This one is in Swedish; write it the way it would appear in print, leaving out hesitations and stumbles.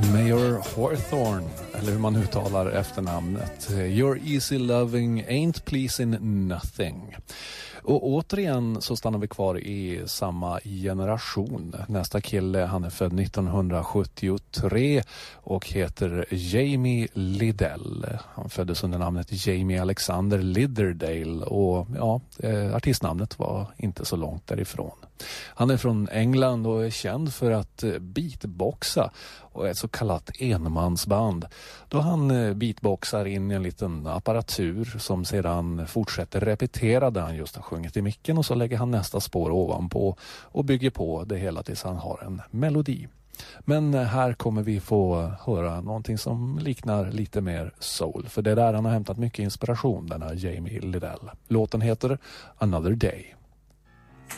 Mayor Hawthorne, eller hur man uttalar efternamnet. You're easy loving, ain't pleasing nothing. Och återigen så stannar vi kvar i samma generation. Nästa kille, han är född 1973 och heter Jamie Lidell. Han föddes under namnet Jamie Alexander Lidderdale och ja, artistnamnet var inte så långt därifrån. Han är från England och är känd för att beatboxa och ett så kallat enmansband. Då han beatboxar in i en liten apparatur som sedan fortsätter repetera där han just har sjungit i micken, och så lägger han nästa spår ovanpå och bygger på det hela tills han har en melodi. Men här kommer vi få höra någonting som liknar lite mer soul, för det är där han har hämtat mycket inspiration, den här Jamie Lidell. Låten heter Another Day.